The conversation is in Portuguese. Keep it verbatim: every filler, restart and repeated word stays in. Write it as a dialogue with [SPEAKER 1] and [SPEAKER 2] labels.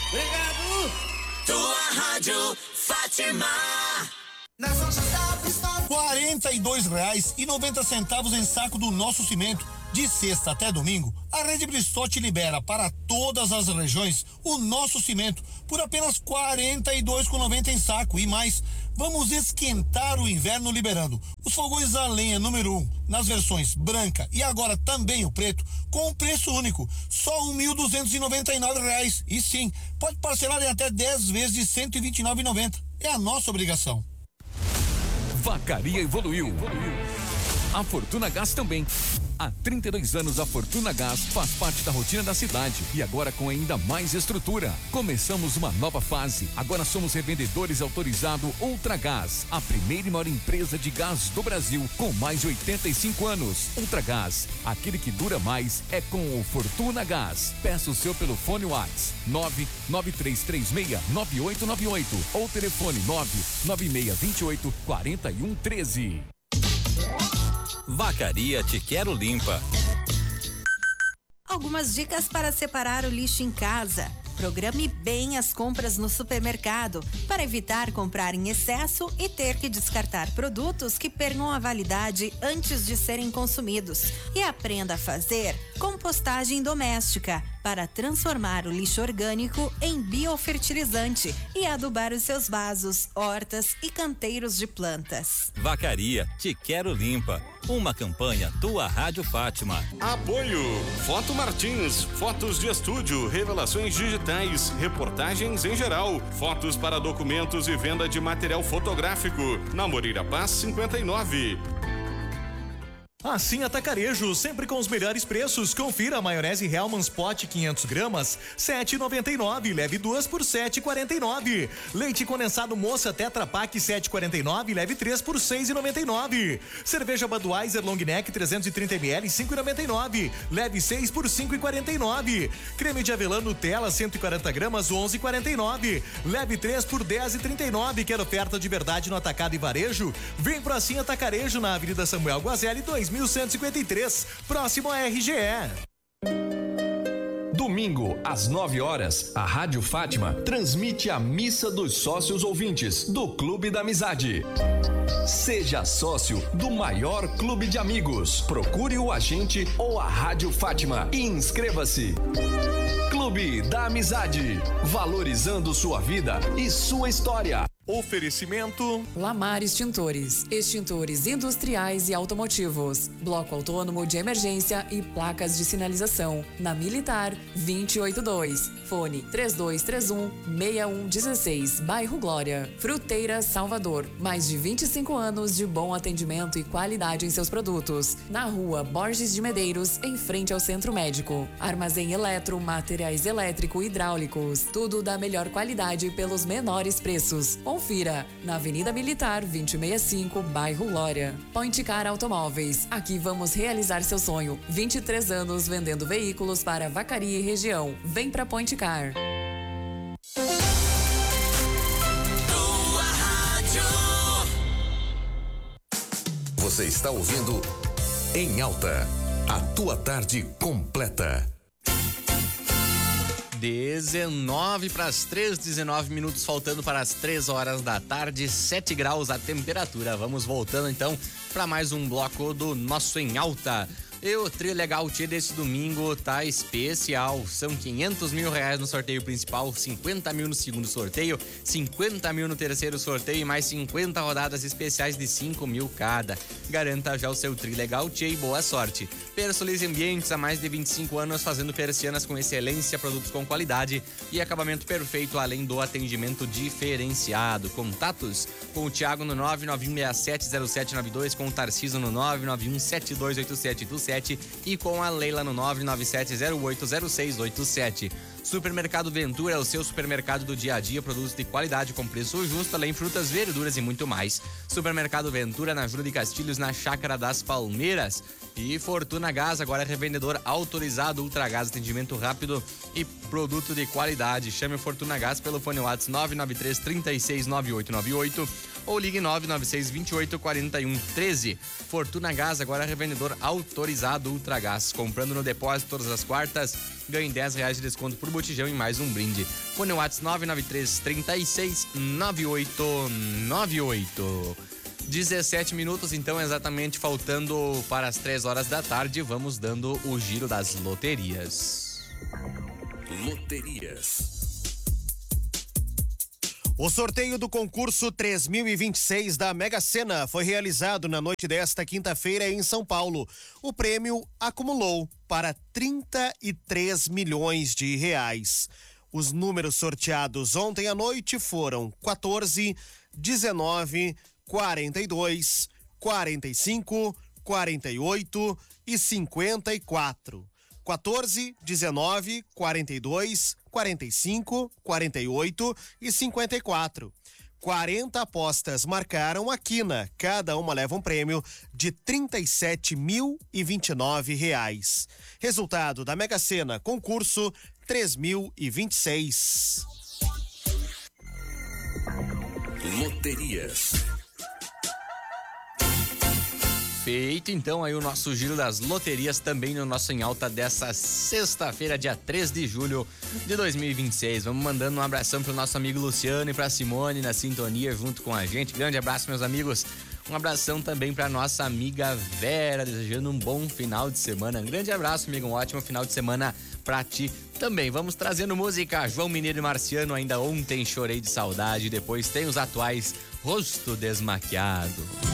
[SPEAKER 1] Obrigado.
[SPEAKER 2] Tua rádio Fátima.
[SPEAKER 3] quarenta e dois reais e noventa centavos em saco do Nosso Cimento. De sexta até domingo, a Rede Bristotti libera para todas as regiões o Nosso Cimento por apenas quarenta e dois reais e noventa centavos em saco. E mais, vamos esquentar o inverno liberando os fogões a lenha número um nas versões branca e agora também o preto com um preço único, só um mil duzentos e noventa e nove reais. E sim, pode parcelar em até dez vezes de cento e vinte e nove reais e noventa centavos. É a nossa obrigação.
[SPEAKER 4] Vacaria evoluiu. A Fortuna Gás também. Há trinta e dois anos a Fortuna Gás faz parte da rotina da cidade e agora com ainda mais estrutura. Começamos uma nova fase. Agora somos revendedores autorizados Ultragás, a primeira e maior empresa de gás do Brasil com mais de oitenta e cinco anos. Ultragás, aquele que dura mais é com o Fortuna Gás. Peça o seu pelo fone WhatsApp nove nove três três seis nove oito nove oito ou telefone nove nove seis dois oito quatro um um três.
[SPEAKER 5] Vacaria Te Quero Limpa.
[SPEAKER 6] Algumas dicas para separar o lixo em casa. Programe bem as compras no supermercado para evitar comprar em excesso e ter que descartar produtos que percam a validade antes de serem consumidos. E aprenda a fazer compostagem doméstica para transformar o lixo orgânico em biofertilizante e adubar os seus vasos, hortas e canteiros de plantas.
[SPEAKER 5] Vacaria Te Quero Limpa. Uma campanha Tua Rádio Fátima.
[SPEAKER 7] Apoio Foto Martins, fotos de estúdio, revelações digitais, reportagens em geral, fotos para documentos e venda de material fotográfico. Na Moreira Paz cinquenta e nove.
[SPEAKER 8] Assim Atacarejo, sempre com os melhores preços. Confira a maionese Hellmann's Pot quinhentos gramas, sete reais e noventa e nove centavos, leve duas por sete reais e quarenta e nove centavos. Leite condensado Moça Tetra Pak sete reais e quarenta e nove centavos, leve três por seis reais e noventa e nove centavos. Cerveja Budweiser Long Neck trezentos e trinta mililitros, cinco reais e noventa e nove centavos, leve seis por cinco reais e quarenta e nove centavos. Creme de avelã Nutella cento e quarenta gramas, onze reais e quarenta e nove centavos, leve três por dez reais e trinta e nove centavos. Quer oferta de verdade no atacado e varejo? Vem pro Assim Atacarejo na Avenida Samuel Guazelli dois mil cento e cinquenta e três, próximo a R G E.
[SPEAKER 9] Domingo, às nove horas, a Rádio Fátima transmite a Missa dos Sócios Ouvintes do Clube da Amizade. Seja sócio do maior clube de amigos. Procure o agente ou a Rádio Fátima e inscreva-se. Clube da Amizade, valorizando sua vida e sua história.
[SPEAKER 8] Oferecimento
[SPEAKER 10] Lamar Extintores, extintores industriais e automotivos, bloco autônomo de emergência e placas de sinalização, na Militar duzentos e oitenta e dois, fone três dois três um, seis um um seis, bairro Glória. Fruteira Salvador, mais de vinte e cinco anos de bom atendimento e qualidade em seus produtos, na rua Borges de Medeiros, em frente ao Centro Médico. Armazém Eletro, materiais elétrico e hidráulicos, tudo da melhor qualidade pelos menores preços. Confira, na Avenida Militar duzentos e sessenta e cinco, bairro Glória. Point Car Automóveis, aqui vamos realizar seu sonho. vinte e três anos vendendo veículos para Vacaria e região. Vem pra Point Car.
[SPEAKER 2] Tua rádio.
[SPEAKER 11] Você está ouvindo Em Alta, a tua tarde completa.
[SPEAKER 12] dezenove para as três, dezenove minutos, faltando para as três horas da tarde, sete graus a temperatura. Vamos voltando então para mais um bloco do nosso Em Alta. E o Trio Legal Tchê desse domingo tá especial. São quinhentos mil reais no sorteio principal, cinquenta mil no segundo sorteio, cinquenta mil no terceiro sorteio e mais cinquenta rodadas especiais de cinco mil cada. Garanta já o seu Trio Legal Tchê e boa sorte. Persolize Ambientes, há mais de vinte e cinco anos fazendo persianas com excelência, produtos com qualidade e acabamento perfeito, além do atendimento diferenciado. Contatos com o Thiago no nove nove um seis sete zero sete nove dois, com o Tarciso no nove nove um sete dois oito sete oito sete e com a Leila no nove nove sete zero oito zero seis oito sete. Supermercado Ventura é o seu supermercado do dia a dia, produtos de qualidade com preço justo, além frutas, verduras e muito mais. Supermercado Ventura na Júlia de Castilhos, na Chácara das Palmeiras. E Fortuna Gás, agora é revendedor autorizado, Ultragás, atendimento rápido e produto de qualidade. Chame o Fortuna Gás pelo fone WhatsApp nove nove três, três seis, nove oito nove oito ou ligue nove nove seis, vinte e oito, quarenta e um, treze. Fortuna Gás, agora é revendedor autorizado, Ultragás. Comprando no depósito todas as quartas, ganhe dez reais de desconto por botijão e mais um brinde. Fone WhatsApp nove nove três, três seis, nove oito nove oito. dezessete minutos, então, exatamente faltando para as três horas da tarde, vamos dando o giro das loterias.
[SPEAKER 11] Loterias.
[SPEAKER 1] O sorteio do concurso três mil e vinte e seis da Mega Sena foi realizado na noite desta quinta-feira em São Paulo. O prêmio acumulou para trinta e três milhões de reais. Os números sorteados ontem à noite foram quatorze, dezenove, quarenta e dois, quarenta e cinco, quarenta e oito e cinquenta e quatro. quatorze, dezenove, quarenta e dois, quarenta e cinco, quarenta e oito e cinquenta e quatro. quarenta apostas marcaram a quina. Cada uma leva um prêmio de trinta e sete mil e vinte e nove reais. Resultado da Mega Sena, concurso três mil e vinte e seis.
[SPEAKER 11] Loterias.
[SPEAKER 12] Feito então aí o nosso giro das loterias também no nosso Em Alta dessa sexta-feira, dia três de julho de dois mil e vinte e seis. Vamos mandando um abração pro nosso amigo Luciano e pra Simone na sintonia junto com a gente. Grande abraço, meus amigos. Um abração também pra nossa amiga Vera, desejando um bom final de semana. Um grande abraço, amigo. Um ótimo final de semana pra ti também. Vamos trazendo música. João Mineiro e Marciano, ainda ontem chorei de saudade. Depois tem os atuais, Rosto Desmaquiado.